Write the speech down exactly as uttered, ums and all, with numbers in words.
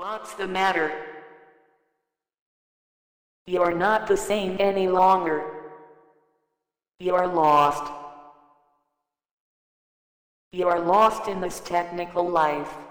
What's the matter? You're not the same any longer. You're lost. You're lost in this technical life.